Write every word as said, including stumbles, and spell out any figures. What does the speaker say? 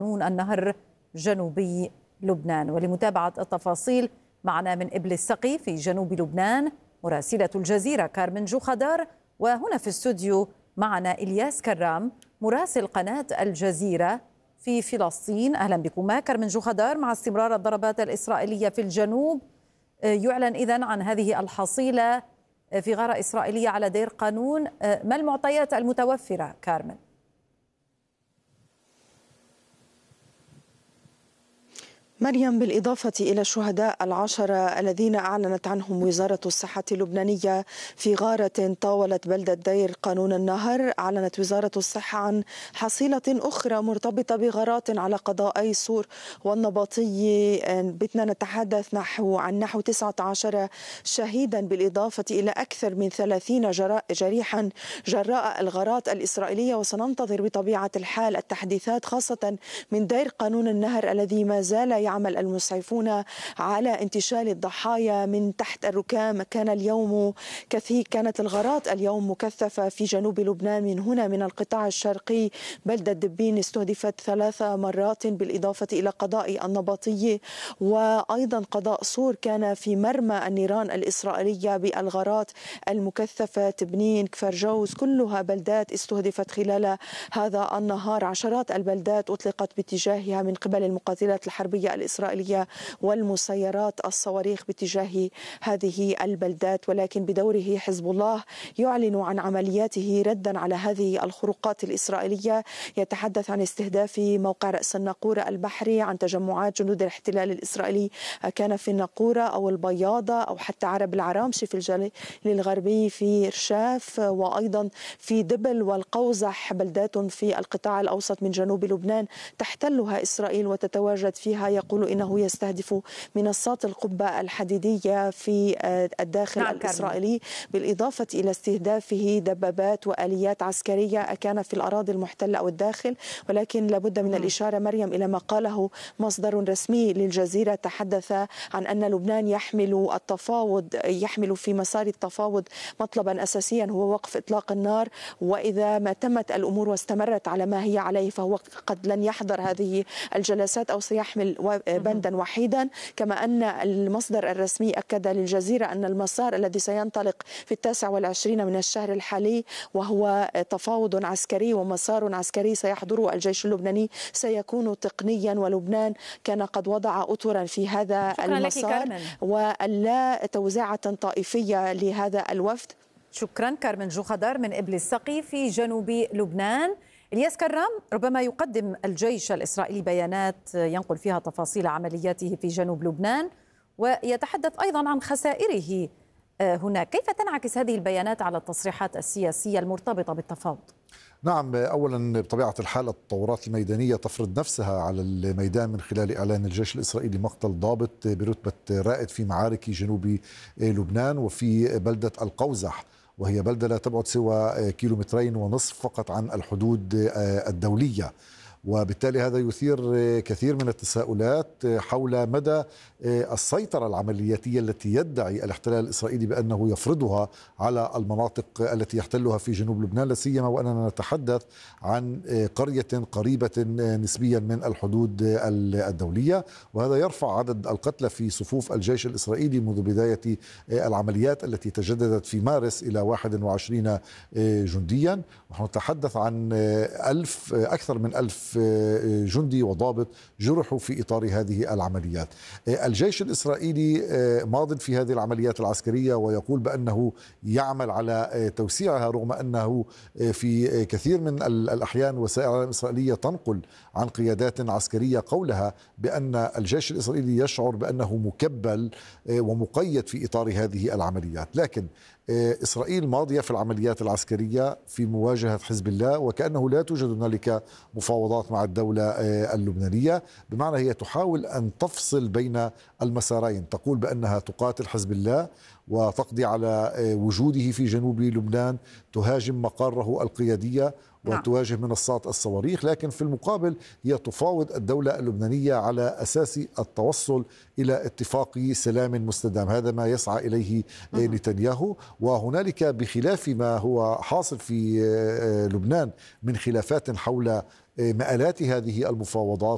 قانون النهر جنوبي لبنان. ولمتابعة التفاصيل معنا من إبل السقي في جنوب لبنان مراسلة الجزيرة كارمن جوخدار، وهنا في الاستوديو معنا إلياس كرام مراسل قناة الجزيرة في فلسطين. أهلا بكما كارمن جوخدار. مع استمرار الضربات الإسرائيلية في الجنوب، يعلن إذن عن هذه الحصيلة في غارة إسرائيلية على دير قانون، ما المعطيات المتوفرة كارمن؟ مريم، بالإضافة إلى الشهداء العشرة الذين أعلنت عنهم وزارة الصحة اللبنانية في غارة طاولت بلدة دير قانون النهر، أعلنت وزارة الصحة عن حصيلة أخرى مرتبطة بغارات على قضائي صور والنباطي. بدنا نتحدث نحو عن نحو تسعة عشر شهيدا، بالإضافة إلى أكثر من ثلاثين جريحا جراء الغارات الإسرائيلية. وسننتظر بطبيعة الحال التحديثات خاصة من دير قانون النهر الذي ما زال يعمل المسعفون على انتشال الضحايا من تحت الركام. كان اليوم كثير كانت الغارات اليوم مكثفة في جنوب لبنان. من هنا من القطاع الشرقي بلدة دبين استهدفت ثلاث مرات، بالإضافة إلى قضاء النباطية وأيضا قضاء صور كان في مرمى النيران الإسرائيلية بالغارات المكثفة. تبنين، كفر جوز، كلها بلدات استهدفت خلال هذا النهار. عشرات البلدات أطلقت باتجاهها من قبل المقاتلات الحربية الإسرائيلية والمسيرات الصواريخ باتجاه هذه البلدات. ولكن بدوره حزب الله يعلن عن عملياته ردا على هذه الخروقات الإسرائيلية. يتحدث عن استهداف موقع رأس الناقورة البحري، عن تجمعات جنود الاحتلال الإسرائيلي كان في الناقورة أو البياضة أو حتى عرب العرامشي في الجليل الغربي، في رشاف وأيضا في دبل والقوزح، بلدات في القطاع الأوسط من جنوب لبنان تحتلها إسرائيل وتتواجد فيها. يقول إنه يستهدف منصات القبة الحديدية في الداخل نعم الإسرائيلي، بالإضافة إلى استهدافه دبابات وآليات عسكرية كان في الأراضي المحتلة أو الداخل. ولكن لابد من الإشارة مريم إلى ما قاله مصدر رسمي للجزيرة، تحدث عن أن لبنان يحمل التفاوض يحمل في مسار التفاوض مطلبا أساسيا هو وقف إطلاق النار، وإذا ما تمت الأمور واستمرت على ما هي عليه فهو قد لن يحضر هذه الجلسات أو سيحمل بندا وحيدا. كما أن المصدر الرسمي أكد للجزيرة أن المسار الذي سينطلق في التاسع والعشرين من الشهر الحالي وهو تفاوض عسكري ومسار عسكري سيحضره الجيش اللبناني سيكون تقنيا. ولبنان كان قد وضع أطرا في هذا المسار ولا توزيعة طائفية لهذا الوفد. شكرا كارمن جوخدار من إبل السقي في جنوب لبنان. إلياس كرام، ربما يقدم الجيش الإسرائيلي بيانات ينقل فيها تفاصيل عملياته في جنوب لبنان ويتحدث أيضا عن خسائره هناك. كيف تنعكس هذه البيانات على التصريحات السياسية المرتبطة بالتفاوض؟ نعم، أولا بطبيعة الحال التطورات الميدانية تفرض نفسها على الميدان من خلال إعلان الجيش الإسرائيلي مقتل ضابط برتبة رائد في معارك جنوب لبنان وفي بلدة القوزح، وهي بلدة لا تبعد سوى كيلومترين ونصف فقط عن الحدود الدولية. وبالتالي هذا يثير كثير من التساؤلات حول مدى السيطرة العملياتية التي يدعي الاحتلال الإسرائيلي بأنه يفرضها على المناطق التي يحتلها في جنوب لبنان، لا سيما وأننا نتحدث عن قرية قريبة نسبيا من الحدود الدولية. وهذا يرفع عدد القتلى في صفوف الجيش الإسرائيلي منذ بداية العمليات التي تجددت في مارس إلى واحد وعشرين جنديا. ونحن نتحدث عن ألف أكثر من ألف جندي وضابط جرحوا في إطار هذه العمليات. الجيش الإسرائيلي ماض في هذه العمليات العسكرية ويقول بأنه يعمل على توسيعها، رغم أنه في كثير من الأحيان وسائل الإعلام الإسرائيلية تنقل عن قيادات عسكرية قولها بأن الجيش الإسرائيلي يشعر بأنه مكبل ومقيد في إطار هذه العمليات. لكن إسرائيل ماضية في العمليات العسكرية في مواجهة حزب الله، وكأنه لا توجد هنالك مفاوضات مع الدولة اللبنانية، بمعنى هي تحاول أن تفصل بين المسارين. تقول بأنها تقاتل حزب الله وتقضي على وجوده في جنوب لبنان، تهاجم مقاره القيادية وتواجه منصات الصواريخ، لكن في المقابل هي تفاوض الدولة اللبنانية على أساس التوصل إلى اتفاق سلام مستدام. هذا ما يسعى إليه نتنياهو. وهنالك بخلاف ما هو حاصل في لبنان من خلافات حول مآلات هذه المفاوضات